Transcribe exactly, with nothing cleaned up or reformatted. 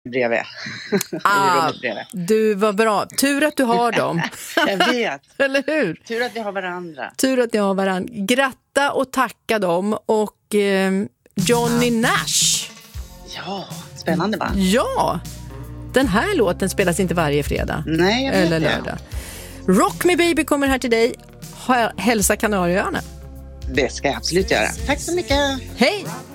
bredvid. Ah, bredvid. du var bra. Tur att du har dem. Jag vet. Eller hur? Tur att vi har varandra. Tur att ni har varandra. Gratta och tacka dem. Och eh, Johnny Nash. Ja, spännande va? Ja, den här låten spelas inte varje fredag. Nej, jag vet eller lördag. Det. Rock Me Baby kommer här till dig. Hälsa Kanarieöarna. Det ska jag absolut göra. Tack så mycket. Hej!